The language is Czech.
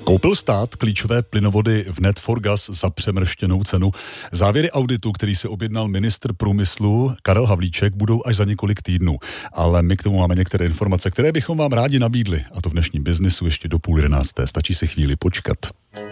Koupil stát klíčové plynovody v Net4Gas za přemrštěnou cenu. Závěry auditu, který si objednal ministr průmyslu Karel Havlíček, budou až za několik týdnů. Ale my k tomu máme některé informace, které bychom vám rádi nabídli. A to v dnešním biznisu ještě do 10:30. Stačí si chvíli počkat.